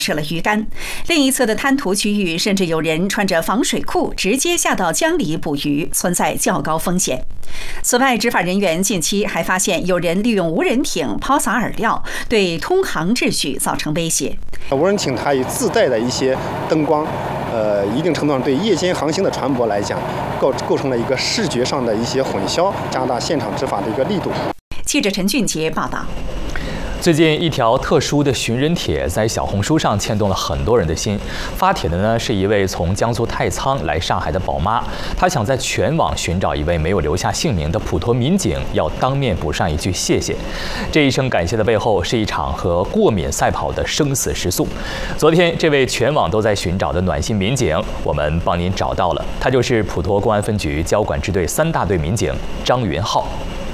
设了鱼竿，另一侧的滩涂区域甚至有人穿着防水裤直接下到江里捕鱼，存在较高风险。此外，执法人员近期还发现有人利用无人艇抛洒饵料，对通航秩序造成威胁。 无人艇它有自带的一些灯光，一定程度上对夜间航行的船舶来讲，构成了一个视觉上的一些混淆，加大现场执法的一个力度。 记者陈俊杰报道。 最近，一条特殊的寻人帖在小红书上牵动了很多人的心。发帖的呢是一位从江苏太仓来上海的宝妈，她想在全网寻找一位没有留下姓名的普陀民警，要当面补上一句谢谢。这一声感谢的背后，是一场和过敏赛跑的生死时速。昨天，这位全网都在寻找的暖心民警，我们帮您找到了，他就是普陀公安分局交管支队3大队民警张云浩。